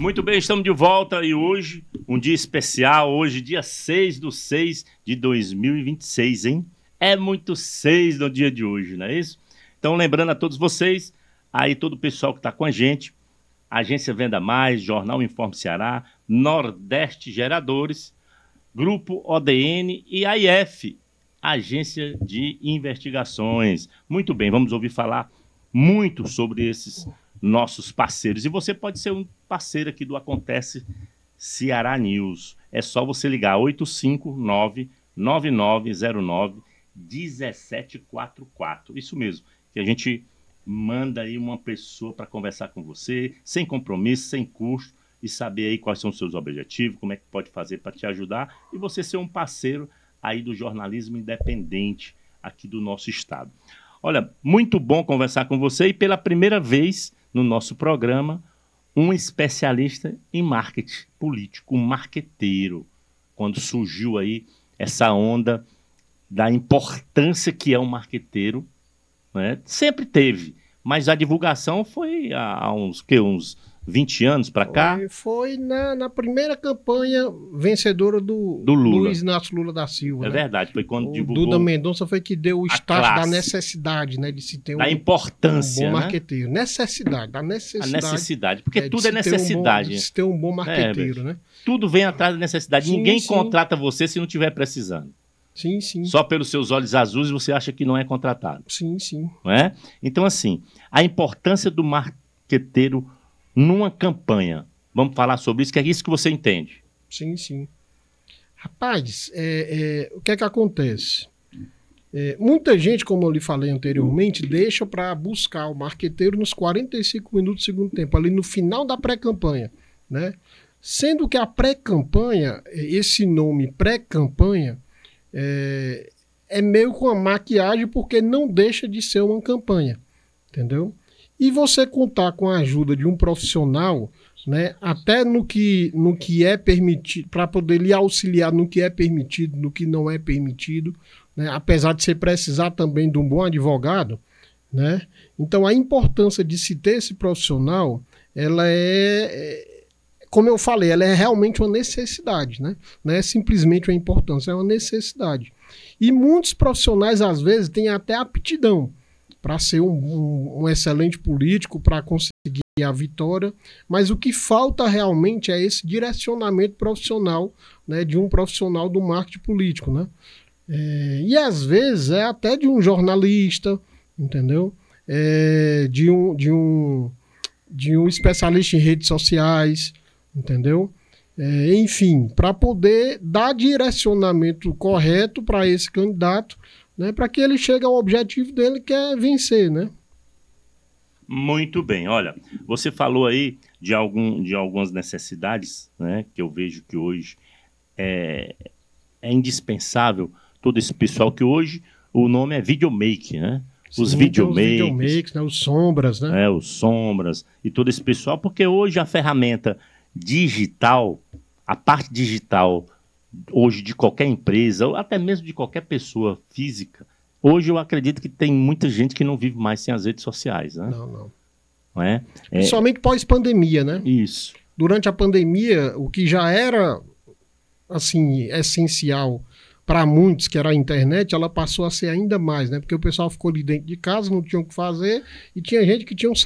Muito bem, estamos de volta e hoje, um dia especial, hoje dia 6/6/2026, hein? É muito 6 no dia de hoje, não é isso? Então, lembrando a todos vocês, aí todo o pessoal que está com a gente, Agência Venda Mais, Jornal Informe Ceará, Nordeste Geradores, Grupo ODN e AIF, Agência de Investigações. Muito bem, vamos ouvir falar muito sobre esses nossos parceiros. E você pode ser um parceiro aqui do Acontece Ceará News. É só você ligar 859-9909-1744. Isso mesmo, que a gente manda aí uma pessoa para conversar com você, sem compromisso, sem custo, e saber aí quais são os seus objetivos, como é que pode fazer para te ajudar e você ser um parceiro aí do jornalismo independente aqui do nosso estado. Olha, muito bom conversar com você e pela primeira vez no nosso programa, um especialista em marketing político, um marqueteiro, quando surgiu aí essa onda da importância que é um marqueteiro, né? Sempre teve, mas a divulgação foi há uns 20 anos para cá? Foi na primeira campanha vencedora do Lula. Luiz Inácio Lula da Silva. É né? verdade, foi quando o divulgou. Duda Mendonça foi que deu o start classe. da necessidade, né, de se ter da importância, um bom né? marqueteiro. Da necessidade. A necessidade, porque tudo é de necessidade. De se ter um bom marqueteiro, né? Tudo vem atrás da necessidade. Sim, Ninguém sim. contrata você se não estiver precisando. Sim, sim. Só pelos seus olhos azuis você acha que não é contratado. Sim, sim. Não é? Então, assim, a importância do marqueteiro numa campanha. Vamos falar sobre isso, que é isso que você entende. Sim, sim. Rapaz, o que é que acontece? Muita gente, como eu lhe falei anteriormente, deixa para buscar o marqueteiro nos 45 minutos do segundo tempo, ali no final da pré-campanha, né? Sendo que a pré-campanha, esse nome pré-campanha, é meio com a maquiagem, porque não deixa de ser uma campanha, entendeu? E você contar com a ajuda de um profissional, né, até no que é permitido, para poder lhe auxiliar no que é permitido, no que não é permitido, né, apesar de você precisar também de um bom advogado, né? Então a importância de se ter esse profissional, ela como eu falei, ela é realmente uma necessidade, né? Não é simplesmente uma importância, é uma necessidade. E muitos profissionais, às vezes, têm até aptidão para ser um excelente político, para conseguir a vitória, mas o que falta realmente é esse direcionamento profissional, né, de um profissional do marketing político, né? E às vezes é até de um jornalista, entendeu? De um especialista em redes sociais, entendeu? Enfim, para poder dar direcionamento correto para esse candidato, né, para que ele chegue ao objetivo dele, que é vencer, né? Muito bem, olha, você falou aí de algumas necessidades, né, que eu vejo que hoje é indispensável todo esse pessoal, que hoje o nome é videomaking, né? Os videomakers, né? Os sombras, né? Os sombras e todo esse pessoal, porque hoje a ferramenta digital, a parte digital hoje de qualquer empresa, ou até mesmo de qualquer pessoa física, hoje eu acredito que tem muita gente que não vive mais sem as redes sociais, né? Não. Não é? Principalmente pós-pandemia, né? Isso. Durante a pandemia, o que já era, assim, essencial para muitos, que era a internet, ela passou a ser ainda mais, né? Porque o pessoal ficou ali dentro de casa, não tinha o que fazer, e tinha gente que tinha um